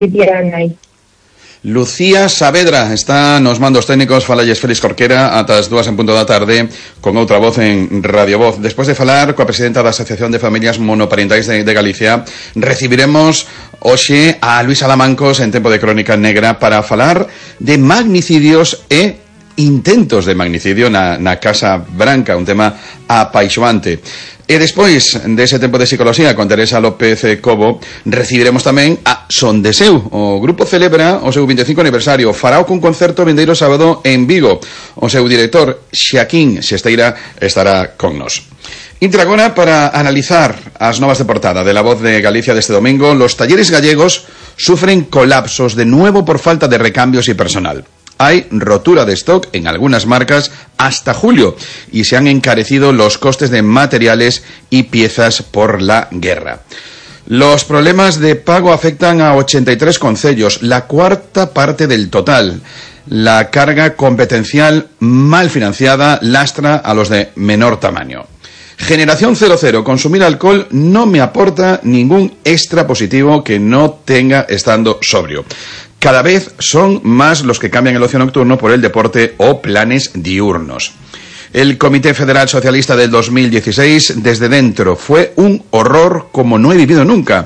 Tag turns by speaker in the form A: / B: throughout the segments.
A: Lucía Saavedra está nos mandos técnicos. Falalles Félix Corquera ata as 2:00 da tarde con outra voz en Radio Voz. Despois de falar coa presidenta da Asociación de Familias Monoparentais de Galicia, recibiremos hoxe a Luis Alamancos en Tempo de Crónica Negra para falar de magnicidios e intentos de magnicidio na Casa Branca, un tema apaixoante. E despois dese tempo de psicología con Teresa López Cobo, recibiremos tamén a Son de Seu. O grupo celebra o seu 25 aniversario, farao cun concerto vindeiro sábado en Vigo. O seu director, Xaquín Xesteira, estará con nos. Entra agora para analizar as novas de portada de La Voz de Galicia deste domingo. Los talleres gallegos sufren colapsos de nuevo por falta de recambios y personal. Hay rotura de stock en algunas marcas hasta julio y se han encarecido los costes de materiales y piezas por la guerra. Los problemas de pago afectan a 83 concellos, la cuarta parte del total. La carga competencial mal financiada lastra a los de menor tamaño. Generación 00, consumir alcohol no me aporta ningún extra positivo que no tenga estando sobrio. Cada vez son más los que cambian el ocio nocturno por el deporte o planes diurnos. El Comité Federal Socialista del 2016, desde dentro, fue un horror como no he vivido nunca.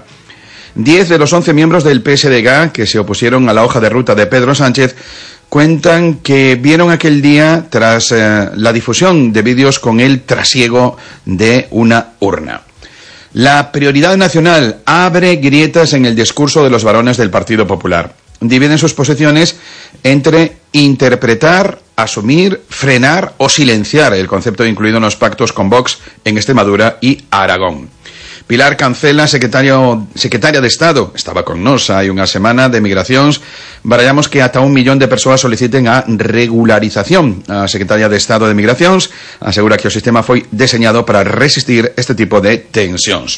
A: 10 de los 11 miembros del PSDG que se opusieron a la hoja de ruta de Pedro Sánchez cuentan que vieron aquel día tras la difusión de vídeos con el trasiego de una urna. La prioridad nacional abre grietas en el discurso de los varones del Partido Popular. Dividen sus posiciones entre interpretar, asumir, frenar o silenciar el concepto incluido en los pactos con Vox en Extremadura y Aragón. Pilar Cancela, secretaria de Estado, estaba con nos hai unha semana de migracións. Barallamos que ata 1 millón de persoas soliciten a regularización. A secretaria de Estado de Migracións asegura que o sistema foi deseñado para resistir este tipo de tensións.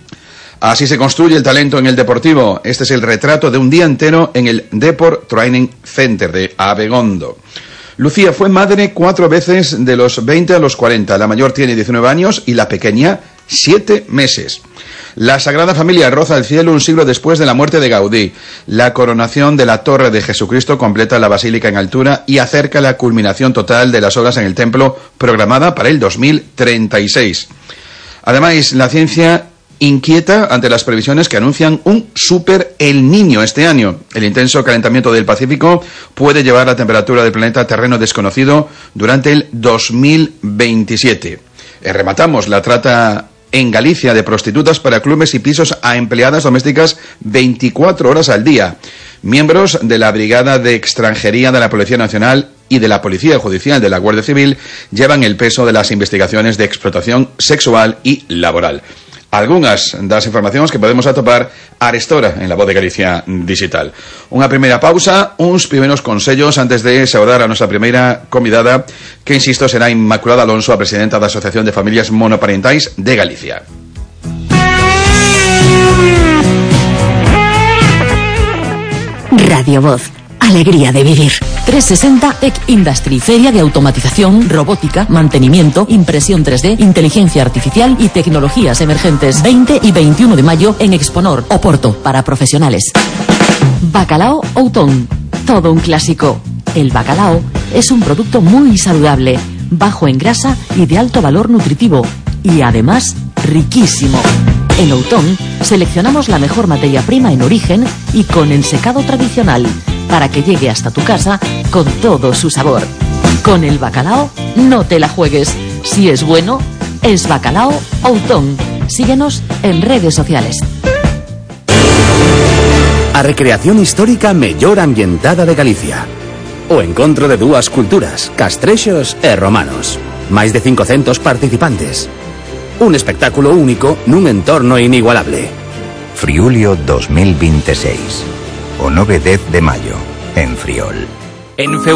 A: Así se construye el talento en el deportivo. Este es el retrato de un día entero en el Deport Training Center de Abegondo. Lucía fue madre 4 veces de los 20 a los 40. La mayor tiene 19 años y la pequeña 7 meses. La Sagrada Familia roza el cielo un siglo después de la muerte de Gaudí. La coronación de la Torre de Jesucristo completa la basílica en altura y acerca la culminación total de las obras en el templo programada para el 2036. Además, la ciencia inquieta ante las previsiones que anuncian un super El Niño este año. El intenso calentamiento del Pacífico puede llevar la temperatura del planeta a terreno desconocido durante el 2027. Rematamos la trata en Galicia de prostitutas para clubes y pisos a empleadas domésticas 24 horas al día. Miembros de la Brigada de Extranjería de la Policía Nacional y de la Policía Judicial de la Guardia Civil llevan el peso de las investigaciones de explotación sexual y laboral. Algunhas das informacións que podemos atopar arestora en La Voz de Galicia Digital. Unha primeira pausa, uns primeiros consellos antes de saudar a nosa primeira convidada, que, insisto, será Inmaculada Alonso, a presidenta da Asociación de Familias Monoparentais de Galicia.
B: Radio Voz. Alegría de vivir. 360 Tech Industry, feria de automatización, robótica, mantenimiento, impresión 3D, inteligencia artificial y tecnologías emergentes. 20 y 21 de mayo en Exponor, Oporto, para profesionales. Bacalao Outón, todo un clásico. El bacalao es un producto muy saludable, bajo en grasa y de alto valor nutritivo, y además riquísimo. En Outón seleccionamos la mejor materia prima en origen y con ensecado tradicional, para que llegue hasta tu casa con todo su sabor. Con el bacalao no te la juegues. Si es bueno, es Bacalao Outón. Síguenos en redes sociales.
C: A recreación histórica mellor ambientada de Galicia. O encontro de dúas culturas, castrexos e romanos. Máis de 500 participantes. Un espectáculo único nun entorno inigualable.
D: Friulio 2026. O 9-10 de mayo, en Friol.
C: En